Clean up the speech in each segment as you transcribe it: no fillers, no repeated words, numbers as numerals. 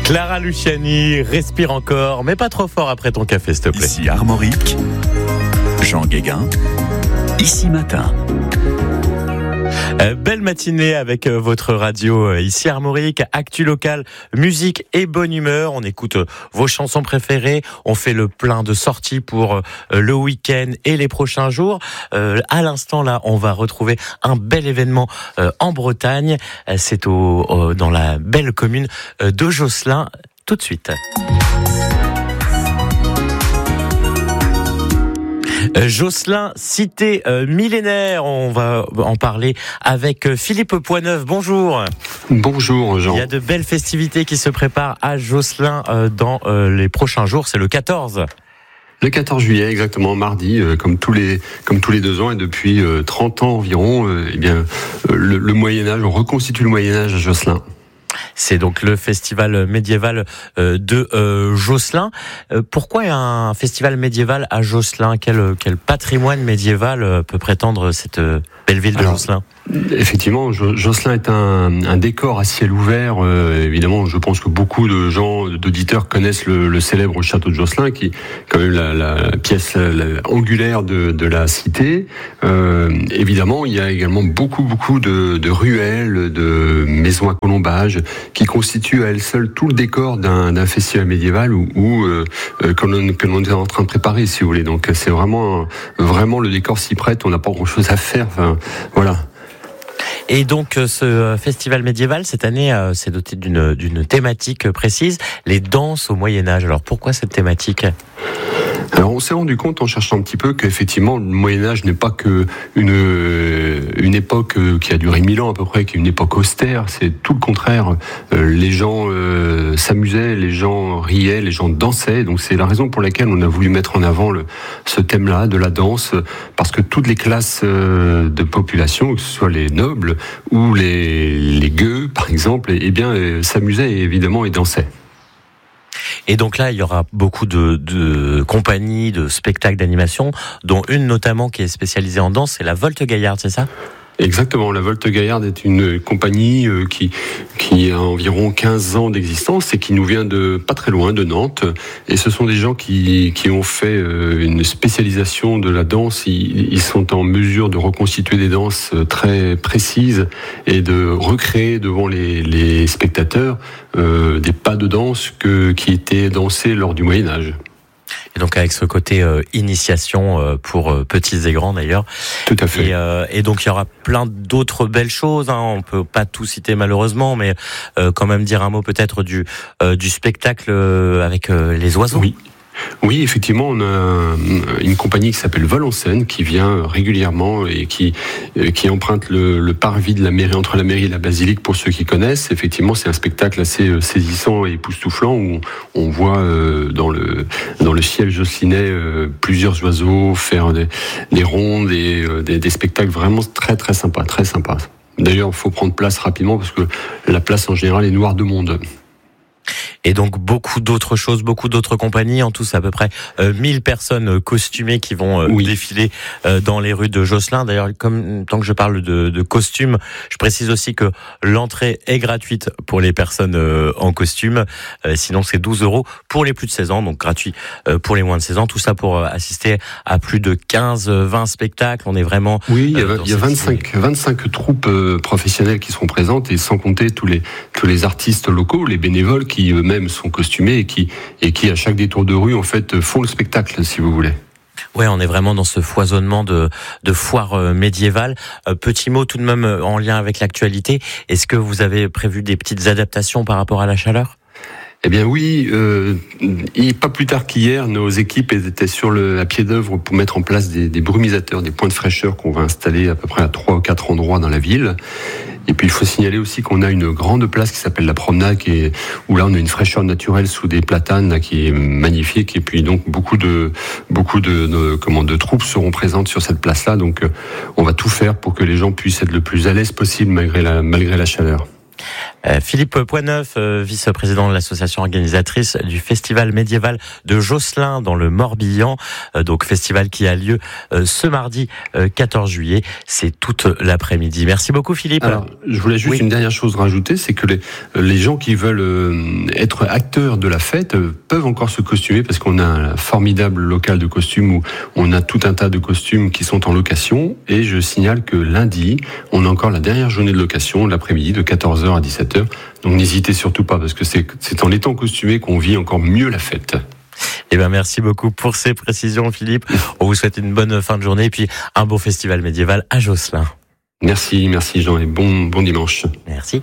Clara Luciani, respire encore, mais pas trop fort après ton café, s'il te plaît. Ici Armorique, Jean Guéguin, Ici Matin. Belle matinée avec votre radio ici Armorique, actu local, musique et bonne humeur. On écoute vos chansons préférées, on fait le plein de sorties pour le week-end et les prochains jours. À l'instant là, on va retrouver un bel événement en Bretagne. C'est dans la belle commune de Josselin. Tout de suite. Josselin, cité millénaire, on va en parler avec Philippe Poineuf. Bonjour. Bonjour Jean. Il y a de belles festivités qui se préparent à Josselin dans les prochains jours, c'est le 14. Le 14 juillet, exactement, mardi, comme tous les 2 ans et depuis 30 ans environ, le Moyen-Âge, on reconstitue le Moyen-Âge à Josselin. C'est donc le festival médiéval de Josselin. Pourquoi un festival médiéval à Josselin ? Quel patrimoine médiéval peut prétendre cette belle ville de Josselin ? Effectivement, Josselin est un décor à ciel ouvert. Évidemment, je pense que beaucoup de gens, d'auditeurs connaissent le célèbre château de Josselin, qui est quand même la pièce angulaire de la cité. Évidemment, il y a également beaucoup de ruelles, de maisons à colombages, qui constituent à elles seules tout le décor d'un festival médiéval que l'on est en train de préparer, si vous voulez. Donc, c'est vraiment le décor s'y prête. On n'a pas grand-chose à faire. Enfin, voilà. Et donc ce festival médiéval cette année s'est doté d'une thématique précise, les danses au Moyen-Âge. Alors pourquoi cette thématique ? Alors on s'est rendu compte en cherchant un petit peu qu'effectivement le Moyen-Âge n'est pas que une époque qui a duré 1000 ans à peu près, qui est une époque austère, c'est tout le contraire. Les gens s'amusaient, les gens riaient, les gens dansaient, donc c'est la raison pour laquelle on a voulu mettre en avant ce thème-là de la danse, parce que toutes les classes de population, que ce soit les nobles ou les gueux par exemple, s'amusaient évidemment et dansaient. Et donc là, il y aura beaucoup de compagnies, de spectacles d'animation, dont une notamment qui est spécialisée en danse, c'est la Volte-Gaillarde, c'est ça ? Exactement, la Volte-Gaillarde est une compagnie qui a environ 15 ans d'existence et qui nous vient de pas très loin, de Nantes. Et ce sont des gens qui ont fait une spécialisation de la danse. Ils sont en mesure de reconstituer des danses très précises et de recréer devant les spectateurs des pas de danse qui étaient dansés lors du Moyen-Âge. Et donc avec ce côté initiation pour petits et grands d'ailleurs. Tout à fait. Et donc il y aura plein d'autres belles choses. On peut pas tout citer malheureusement, mais quand même dire un mot peut-être du spectacle avec les oiseaux. Oui, effectivement, on a une compagnie qui s'appelle Vol en scène qui vient régulièrement et qui emprunte le parvis de la mairie, entre la mairie et la basilique pour ceux qui connaissent. Effectivement, c'est un spectacle assez saisissant et époustouflant où on voit dans le ciel josselinais plusieurs oiseaux faire des rondes et des spectacles vraiment très très sympas, très sympas. D'ailleurs, il faut prendre place rapidement parce que la place en général est noire de monde. Et donc beaucoup d'autres choses, beaucoup d'autres compagnies. En tout, c'est à peu près 1000 personnes costumées qui vont défiler dans les rues de Josselin. D'ailleurs, tant que je parle de costumes, je précise aussi que l'entrée est gratuite pour les personnes en costume. Sinon, c'est 12 € pour les plus de 16 ans, donc gratuit pour les moins de 16 ans. Tout ça pour assister à plus de 15-20 spectacles. On est vraiment... Oui, il y a 25 troupes professionnelles qui seront présentes et sans compter tous les artistes locaux, les bénévoles qui eux-mêmes sont costumés et qui à chaque détour de rue en fait font le spectacle, si vous voulez. Ouais, on est vraiment dans ce foisonnement de foire médiévale. Petit mot tout de même en lien avec l'actualité. Est-ce que vous avez prévu des petites adaptations par rapport à la chaleur ? Eh bien oui, pas plus tard qu'hier, nos équipes étaient à pied d'œuvre pour mettre en place des brumisateurs, des points de fraîcheur qu'on va installer à peu près à 3 ou 4 endroits dans la ville. Et puis il faut signaler aussi qu'on a une grande place qui s'appelle la Promenade, où là on a une fraîcheur naturelle sous des platanes là, qui est magnifique. Et puis donc beaucoup de troupes seront présentes sur cette place-là. Donc on va tout faire pour que les gens puissent être le plus à l'aise possible malgré la chaleur. Philippe Poineuf, vice-président de l'association organisatrice du festival médiéval de Josselin dans le Morbihan, donc festival qui a lieu ce mardi 14 juillet, c'est toute l'après-midi. Merci beaucoup Philippe. Alors, je voulais juste une dernière chose rajouter, c'est que les gens qui veulent être acteurs de la fête peuvent encore se costumer, parce qu'on a un formidable local de costumes où on a tout un tas de costumes qui sont en location, et je signale que lundi, on a encore la dernière journée de location, l'après-midi de 14h à 17h. Donc n'hésitez surtout pas, parce que c'est en étant costumé qu'on vit encore mieux la fête. Eh ben, merci beaucoup pour ces précisions, Philippe. On vous souhaite une bonne fin de journée et puis un beau festival médiéval à Josselin. Merci Jean, et bon dimanche. Merci.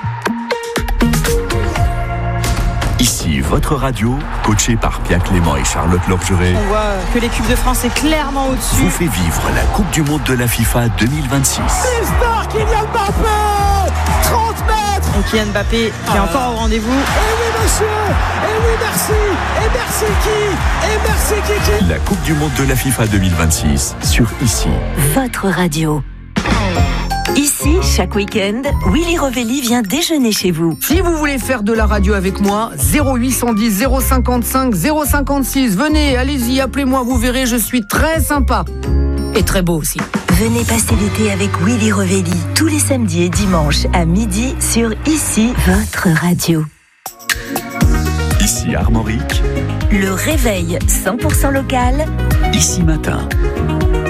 Ici, votre radio, coachée par Pierre Clément et Charlotte Lorgeret, On voit que l'équipe de France est clairement au-dessus. vous fait vivre la Coupe du Monde de la FIFA 2026. Kylian Mbappé 30 mètres. Et Kylian Mbappé qui est encore au rendez-vous. Et oui monsieur. Et oui merci. Et merci qui. Et merci qui. La Coupe du Monde de la FIFA 2026 sur Ici. Votre radio. Ici, chaque week-end, Willy Rovelli vient déjeuner chez vous. Si vous voulez faire de la radio avec moi, 0810 055 056. Venez, allez-y, appelez-moi, vous verrez, je suis très sympa. Et très beau aussi. Venez passer l'été avec Willy Rovelli, tous les samedis et dimanches à midi sur Ici, votre radio. Ici Armorique, Le réveil 100% local. Ici Matin.